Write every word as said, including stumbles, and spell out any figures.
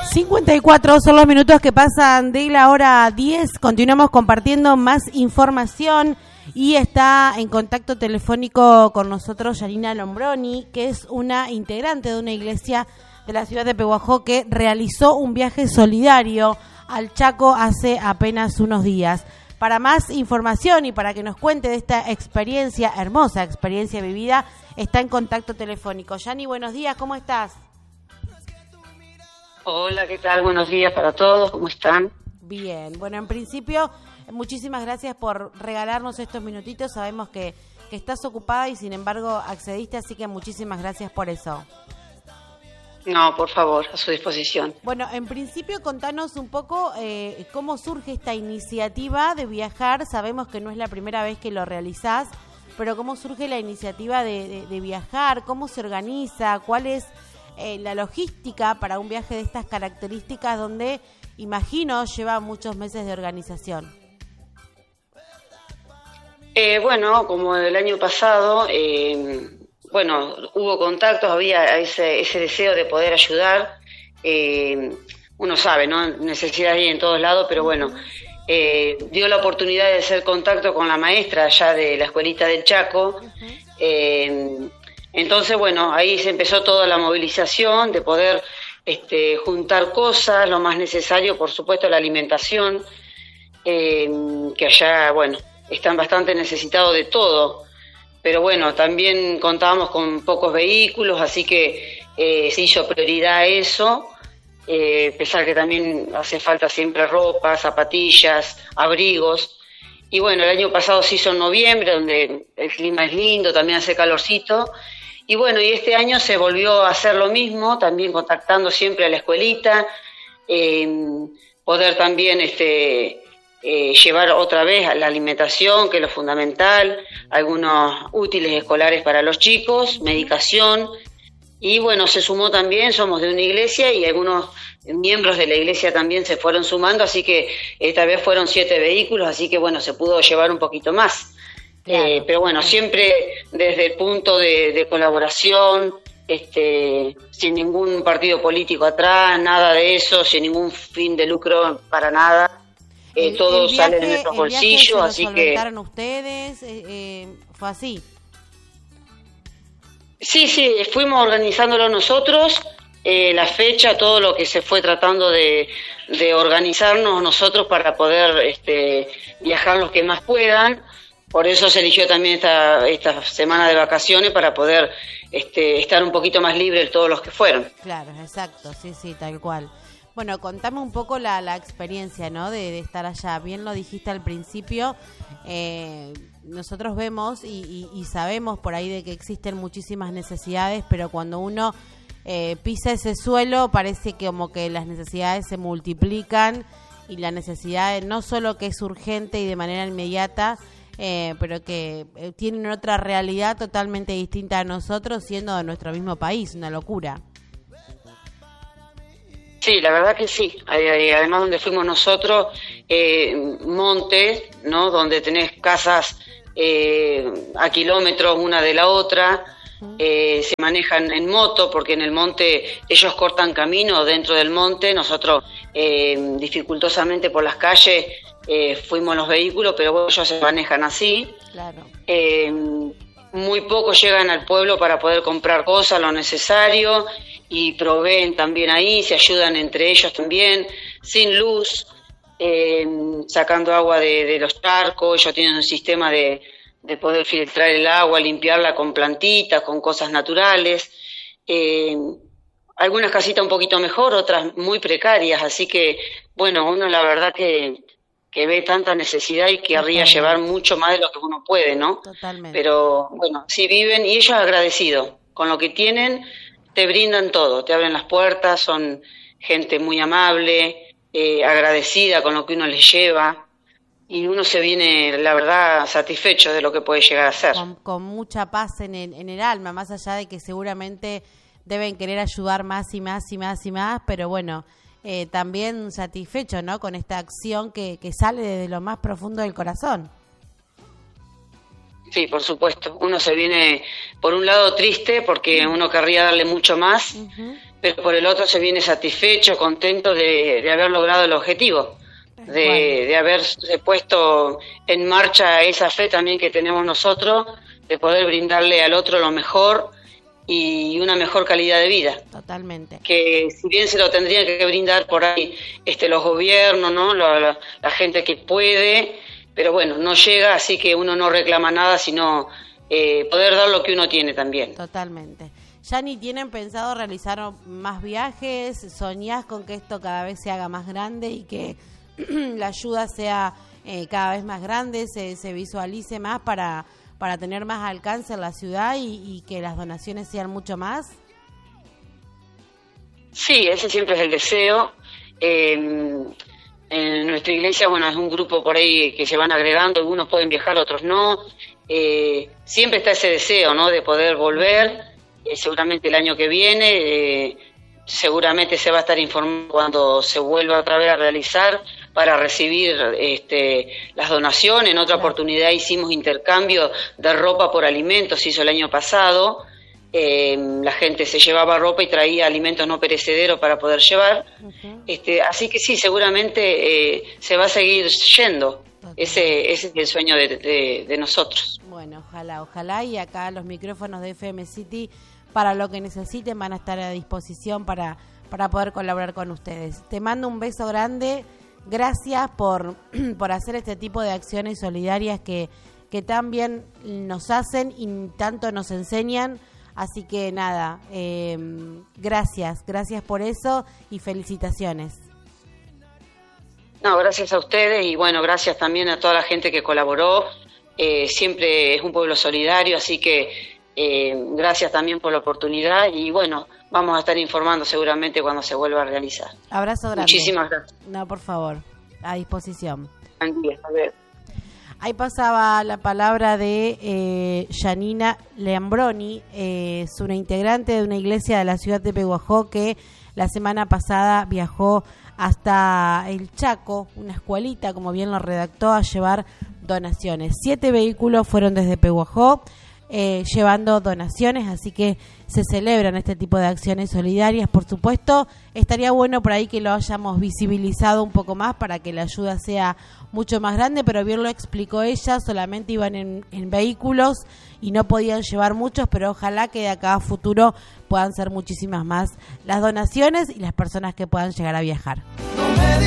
cincuenta y cuatro son los minutos que pasan de la hora diez. Continuamos compartiendo más información y está en contacto telefónico con nosotros Yanina Lombroni, que es una integrante de una iglesia de la ciudad de Pehuajó que realizó un viaje solidario al Chaco hace apenas unos días. Para más información y para que nos cuente de esta experiencia, hermosa experiencia vivida, está en contacto telefónico. Yani, buenos días, ¿cómo estás? Hola, ¿qué tal? Buenos días para todos, ¿cómo están? Bien, bueno, en principio, muchísimas gracias por regalarnos estos minutitos. Sabemos que, que estás ocupada y sin embargo accediste, así que muchísimas gracias por eso. No, por favor, a su disposición. Bueno, en principio contanos un poco eh, cómo surge esta iniciativa de viajar. Sabemos que no es la primera vez que lo realizás, pero cómo surge la iniciativa de, de, de viajar, cómo se organiza, cuál es eh, la logística para un viaje de estas características donde, imagino, lleva muchos meses de organización. Eh, bueno, como el año pasado... Eh, Bueno, hubo contactos, había ese, ese deseo de poder ayudar. Eh, uno sabe, ¿no? Necesidad hay en todos lados, pero bueno, eh, dio la oportunidad de hacer contacto con la maestra allá de la escuelita del Chaco. Eh, entonces, bueno, ahí se empezó toda la movilización de poder este, juntar cosas, lo más necesario, por supuesto, la alimentación, eh, que allá, bueno, están bastante necesitados de todo. Pero bueno, también contábamos con pocos vehículos, así que eh, se hizo prioridad a eso, eh, a pesar que también hace falta siempre ropa, zapatillas, abrigos. Y bueno, el año pasado se hizo en noviembre, donde el clima es lindo, también hace calorcito. Y bueno, y este año se volvió a hacer lo mismo, también contactando siempre a la escuelita, eh, poder también... este Eh, llevar otra vez a la alimentación, que es lo fundamental, algunos útiles escolares para los chicos, medicación, y bueno, se sumó también, somos de una iglesia y algunos miembros de la iglesia también se fueron sumando, así que esta vez fueron siete vehículos, así que bueno, se pudo llevar un poquito más. Claro. Eh, pero bueno, siempre desde el punto de, de colaboración, este, sin ningún partido político atrás, nada de eso, sin ningún fin de lucro para nada. Eh, el, todo el viaje, sale de nuestros bolsillos, así que... ¿Solventaron ustedes? Eh, eh, ¿Fue así? Sí, sí, fuimos organizándolo nosotros, eh, la fecha, todo lo que se fue tratando de, de organizarnos nosotros para poder este, viajar los que más puedan. Por eso se eligió también esta, esta semana de vacaciones para poder este, estar un poquito más libres todos los que fueron. Claro, exacto, sí, sí, tal cual. Bueno, contame un poco la, la experiencia, ¿no? De, de estar allá. Bien lo dijiste al principio, eh, nosotros vemos y, y, y sabemos por ahí de que existen muchísimas necesidades, pero cuando uno eh, pisa ese suelo parece que como que las necesidades se multiplican y la necesidad no solo que es urgente y de manera inmediata, eh, pero que eh, tienen otra realidad totalmente distinta a nosotros siendo de nuestro mismo país, una locura. Sí, la verdad que sí. Además, donde fuimos nosotros, eh, montes, ¿no? Donde tenés casas eh, a kilómetros una de la otra, eh, se manejan en moto, porque en el monte ellos cortan camino dentro del monte, nosotros eh, dificultosamente por las calles eh, fuimos los vehículos, pero bueno, ellos se manejan así. Claro. Eh, muy pocos llegan al pueblo para poder comprar cosas, lo necesario, y proveen también ahí, se ayudan entre ellos también, sin luz, eh, sacando agua de, de los charcos. Ellos tienen un sistema de, de poder filtrar el agua, limpiarla con plantitas, con cosas naturales. Eh, algunas casitas un poquito mejor, otras muy precarias, así que, bueno, uno la verdad que, que ve tanta necesidad y querría Totalmente. llevar mucho más de lo que uno puede, ¿no? Totalmente. Pero, bueno, sí viven, y ellos agradecidos con lo que tienen. Te brindan todo, te abren las puertas, son gente muy amable, eh, agradecida con lo que uno les lleva, y uno se viene, la verdad, satisfecho de lo que puede llegar a ser. Con, con mucha paz en el, en el alma, más allá de que seguramente deben querer ayudar más y más y más y más, pero bueno, eh, también satisfecho, ¿no? Con esta acción que, que sale desde lo más profundo del corazón. Sí, por supuesto. Uno se viene, por un lado, triste porque uno querría darle mucho más, uh-huh. pero por el otro se viene satisfecho, contento de, de haber logrado el objetivo, de, de haber puesto en marcha esa fe también que tenemos nosotros, de poder brindarle al otro lo mejor y una mejor calidad de vida. Totalmente. Que si bien se lo tendrían que brindar por ahí este los gobiernos, ¿no? La, la, la gente que puede, pero bueno, no llega, así que uno no reclama nada, sino eh, poder dar lo que uno tiene también. Totalmente. Yani, ¿tienen pensado realizar más viajes? ¿Soñás con que esto cada vez se haga más grande y que la ayuda sea eh, cada vez más grande, se, se visualice más para... para tener más alcance en la ciudad y, y que las donaciones sean mucho más? Sí, ese siempre es el deseo. Eh, en nuestra iglesia, bueno, es un grupo por ahí que se van agregando, algunos pueden viajar, otros no. Eh, siempre está ese deseo, ¿no?, de poder volver, eh, seguramente el año que viene, eh, seguramente se va a estar informando cuando se vuelva otra vez a realizar para recibir este, las donaciones. En otra claro. oportunidad hicimos intercambio de ropa por alimentos, se hizo el año pasado, eh, la gente se llevaba ropa y traía alimentos no perecederos para poder llevar, uh-huh. este, así que sí, seguramente eh, se va a seguir yendo, okay. ese, ese es el sueño de, de, de nosotros. Bueno, ojalá, ojalá, y acá los micrófonos de F M City, para lo que necesiten, van a estar a disposición para, para poder colaborar con ustedes. Te mando un beso grande. Gracias por, por hacer este tipo de acciones solidarias que, que tan bien nos hacen y tanto nos enseñan. Así que nada, eh, gracias, gracias por eso y felicitaciones. No, gracias a ustedes y bueno, gracias también a toda la gente que colaboró. Eh, siempre es un pueblo solidario, así que eh, gracias también por la oportunidad y bueno, vamos a estar informando seguramente cuando se vuelva a realizar. Abrazo grande. Muchísimas gracias. No, por favor, a disposición. Buen día, a ver. Ahí pasaba la palabra de eh, Yanina Leambroni, eh, es una integrante de una iglesia de la ciudad de Pehuajó que la semana pasada viajó hasta el Chaco, una escuelita, como bien lo redactó, a llevar donaciones. Siete vehículos fueron desde Pehuajó eh, llevando donaciones, así que se celebran este tipo de acciones solidarias. Por supuesto, estaría bueno por ahí que lo hayamos visibilizado un poco más para que la ayuda sea mucho más grande, pero bien lo explicó ella, solamente iban en, en vehículos y no podían llevar muchos, pero ojalá que de acá a futuro puedan ser muchísimas más las donaciones y las personas que puedan llegar a viajar.